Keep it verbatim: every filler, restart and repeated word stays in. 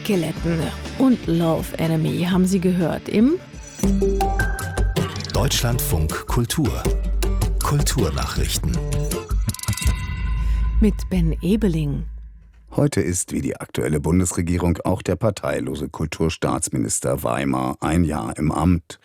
Skeletten und Love Enemy haben Sie gehört im Deutschlandfunk Kultur. Kulturnachrichten. mit Ben Ebeling. Heute ist, wie die aktuelle Bundesregierung, auch der parteilose Kulturstaatsminister Weimer ein Jahr im Amt.